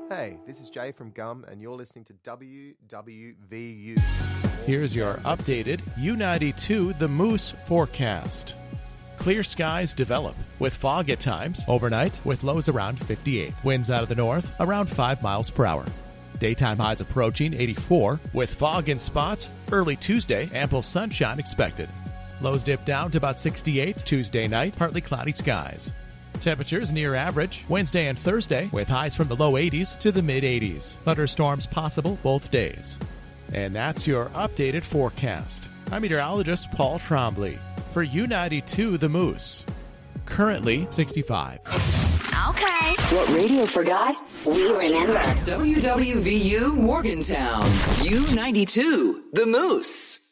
Hey, this is Jay from Gum, and you're listening to WWVU. Here's your updated U92 The Moose forecast. Clear skies develop, with fog at times, overnight, with lows around 58. Winds out of the north, around 5 miles per hour. Daytime highs approaching 84, with fog in spots. Early Tuesday, ample sunshine expected. Lows dip down to about 68. Tuesday night, partly cloudy skies. Temperatures near average Wednesday and Thursday, with highs from the low 80s to the mid 80s. Thunderstorms possible both days. And that's your updated forecast. I'm meteorologist Paul Trombley for U92 The Moose. Currently 65. Okay. What radio forgot, we remember. WWVU Morgantown. U92 The Moose.